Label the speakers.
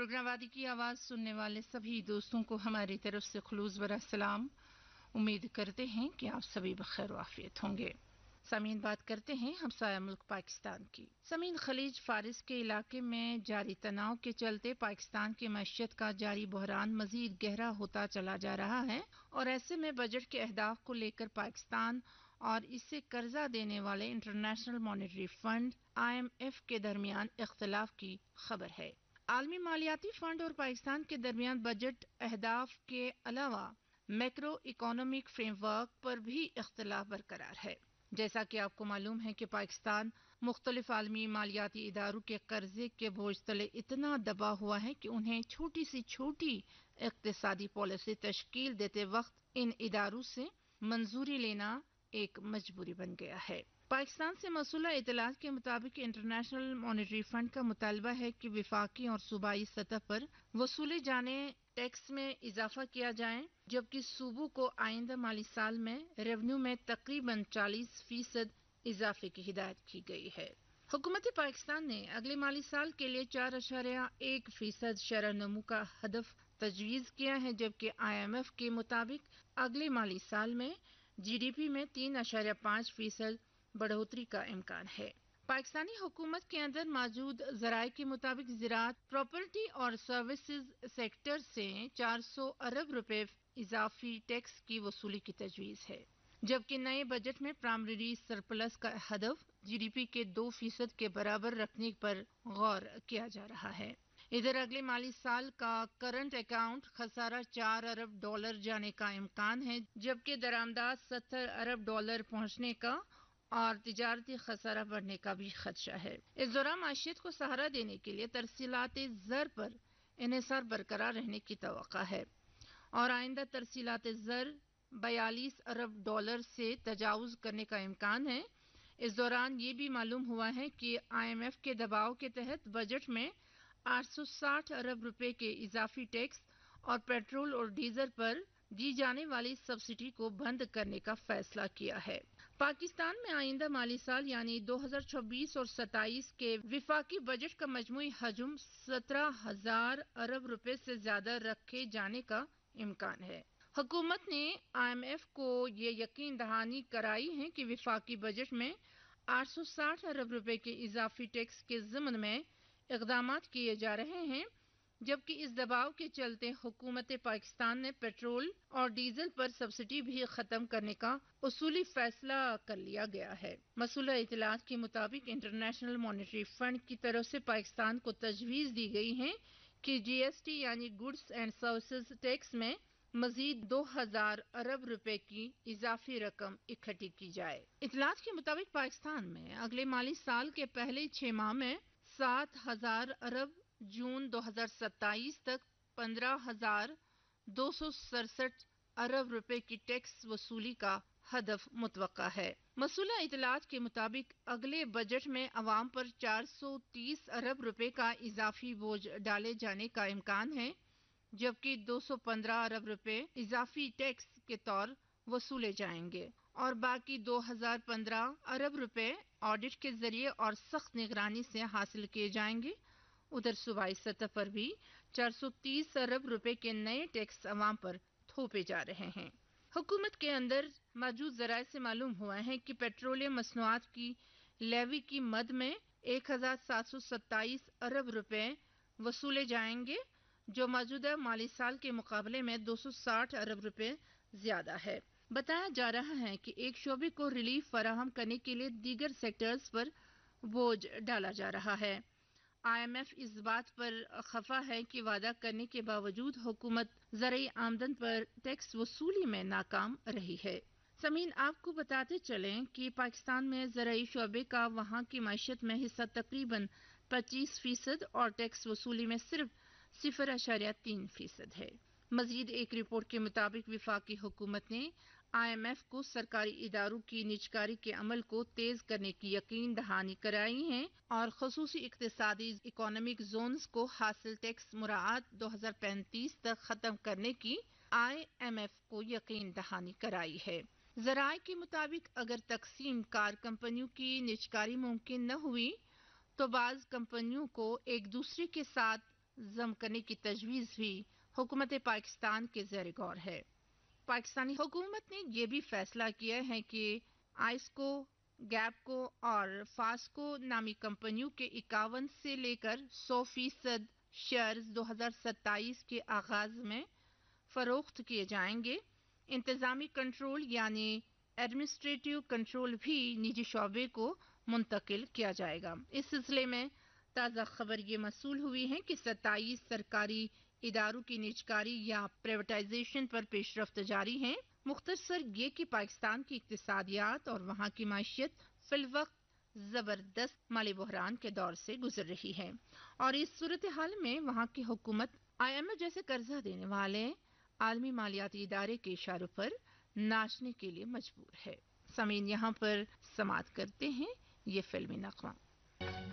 Speaker 1: Programme وادی کی آواز سننے والے سبھی دوستوں کو ہماری طرف سے خلوص برا سلام۔ امید کرتے ہیں کہ آپ سبھی بخیر و عافیت ہوں گے۔ سامعین، بات کرتے ہیں ہمسایہ ملک پاکستان کی۔ سامعین، خلیج فارس کے علاقے میں جاری تناؤ کے چلتے پاکستان کی معیشت کا جاری بحران مزید گہرا ہوتا چلا جا رہا ہے اور ایسے میں بجٹ کے اہداف کو لے کر پاکستان اور اسے قرضہ دینے والے انٹرنیشنل مانیٹری فنڈ IMF کے درمیان اختلاف کی خبر ہے۔ عالمی مالیاتی فنڈ اور پاکستان کے درمیان بجٹ اہداف کے علاوہ میکرو اکنامک فریم ورک پر بھی اختلاف برقرار ہے۔ جیسا کہ آپ کو معلوم ہے کہ پاکستان مختلف عالمی مالیاتی اداروں کے قرضے کے بوجھ تلے اتنا دبا ہوا ہے کہ انہیں چھوٹی سی چھوٹی اقتصادی پالیسی تشکیل دیتے وقت ان اداروں سے منظوری لینا ایک مجبوری بن گیا ہے۔ پاکستان سے موصولہ اطلاعات کے مطابق انٹرنیشنل مانیٹری فنڈ کا مطالبہ ہے کہ وفاقی اور صوبائی سطح پر وصولے جانے ٹیکس میں اضافہ کیا جائے، جبکہ صوبوں کو آئندہ مالی سال میں ریونیو میں تقریباً 40% اضافے کی ہدایت کی گئی ہے۔ حکومت پاکستان نے اگلے مالی سال کے لیے 4.1% شرح نمو کا ہدف تجویز کیا ہے، جبکہ IMF کے مطابق اگلے مالی سال میں GDP میں 3.5% بڑھوتری کا امکان ہے۔ پاکستانی حکومت کے اندر موجود ذرائع کے مطابق زراعت، پراپرٹی اور سروسز سیکٹر سے 400 ارب روپے اضافی ٹیکس کی وصولی کی تجویز ہے، جبکہ نئے بجٹ میں پرائمری سرپلس کا ہدف GDP کے 2% کے برابر رکھنے پر غور کیا جا رہا ہے۔ ادھر اگلے مالی سال کا کرنٹ اکاؤنٹ خسارہ $4 ارب جانے کا امکان ہے، جبکہ درآمدات $70 ارب پہنچنے کا اور تجارتی خسارہ بڑھنے کا بھی خدشہ ہے۔ اس دوران معیشت کو سہارا دینے کے لیے ترسیلات زر پر انحصار برقرار رہنے کی توقع ہے اور آئندہ ترسیلات زر $42 ارب سے تجاوز کرنے کا امکان ہے۔ اس دوران یہ بھی معلوم ہوا ہے کہ IMF کے دباؤ کے تحت بجٹ میں 860 ارب روپے کے اضافی ٹیکس اور پیٹرول اور ڈیزل پر دی جانے والی سبسڈی کو بند کرنے کا فیصلہ کیا ہے۔ پاکستان میں آئندہ مالی سال یعنی 2026 اور 27 کے وفاقی بجٹ کا مجموعی حجم 17,000 ارب روپے سے زیادہ رکھے جانے کا امکان ہے۔ حکومت نے IMF کو یہ یقین دہانی کرائی ہے کہ وفاقی بجٹ میں 860 ارب روپے کے اضافی ٹیکس کے ضمن میں اقدامات کیے جا رہے ہیں، جبکہ اس دباؤ کے چلتے حکومت پاکستان نے پیٹرول اور ڈیزل پر سبسڈی بھی ختم کرنے کا اصولی فیصلہ کر لیا گیا ہے۔ موصولہ اطلاعات کے مطابق انٹرنیشنل مانیٹری فنڈ کی طرف سے پاکستان کو تجویز دی گئی ہے کہ GST یعنی گڈس اینڈ سروسز ٹیکس میں مزید 2,000 ارب روپے کی اضافی رقم اکٹھی کی جائے۔ اطلاعات کے مطابق پاکستان میں اگلے مالی سال کے پہلے 6 ماہ میں 7,000 ارب، جون 2027 تک 15,267 ارب روپے کی ٹیکس وصولی کا ہدف متوقع ہے۔ موصولہ اطلاعات کے مطابق اگلے بجٹ میں عوام پر 430 ارب روپے کا اضافی بوجھ ڈالے جانے کا امکان ہے، جبکہ 215 ارب روپے اضافی ٹیکس کے طور وصولے جائیں گے اور باقی 2,015 ارب روپے آڈٹ کے ذریعے اور سخت نگرانی سے حاصل کیے جائیں گے۔ ادھر صوبائی سطح پر بھی 430 ارب روپے کے نئے ٹیکس عوام پر تھوپے جا رہے ہیں۔ حکومت کے اندر موجود ذرائع سے معلوم ہوا ہے کہ پیٹرولیم مصنوعات کی لیوی کی مد میں 1,727 ارب روپے وصولے جائیں گے، جو موجودہ مالی سال کے مقابلے میں 260 ارب روپے زیادہ ہے۔ بتایا جا رہا ہے کہ ایک شعبے کو ریلیف فراہم کرنے کے لیے دیگر سیکٹرز پر بوجھ ڈالا جا رہا ہے۔ IMF اس بات پر خفا ہے کہ وعدہ کرنے کے باوجود حکومت زرعی آمدن پر ٹیکس وصولی میں ناکام رہی ہے۔ سامعین، آپ کو بتاتے چلیں کہ پاکستان میں زرعی شعبے کا وہاں کی معیشت میں حصہ تقریباً 25% اور ٹیکس وصولی میں صرف 0.3% ہے۔ مزید ایک رپورٹ کے مطابق وفاقی حکومت نے IMF کو سرکاری اداروں کی نجکاری کے عمل کو تیز کرنے کی یقین دہانی کرائی ہے اور خصوصی اقتصادی اکنامک زونز کو حاصل ٹیکس مراعات 2035 تک ختم کرنے کی IMF کو یقین دہانی کرائی ہے۔ ذرائع کے مطابق اگر تقسیم کار کمپنیوں کی نجکاری ممکن نہ ہوئی تو بعض کمپنیوں کو ایک دوسرے کے ساتھ ضم کرنے کی تجویز بھی حکومت پاکستان کے زیر غور ہے۔ پاکستانی حکومت نے یہ بھی فیصلہ کیا ہے کہ آئسکو، گیپکو اور فاسکو نامی کمپنیوں کے 51 سے لے کر 100% شیئرز 2027 کے آغاز میں فروخت کیے جائیں گے۔ انتظامی کنٹرول یعنی ایڈمنسٹریٹو کنٹرول بھی نجی شعبے کو منتقل کیا جائے گا۔ اس سلسلے میں تازہ خبر یہ موصول ہوئی ہے کہ 27 سرکاری اداروں کی نجکاری یا پرائیویٹائزیشن پر پیش رفت جاری ہے۔ مختصر یہ کہ پاکستان کی اقتصادیات اور وہاں کی معیشت فی الوقت زبردست مالی بحران کے دور سے گزر رہی ہے، اور اس صورتحال میں وہاں کی حکومت IMF جیسے قرضہ دینے والے عالمی مالیاتی ادارے کے اشاروں پر ناچنے کے لیے مجبور ہے۔ سامعین، یہاں پر سماعت کرتے ہیں یہ فلمی نغمہ۔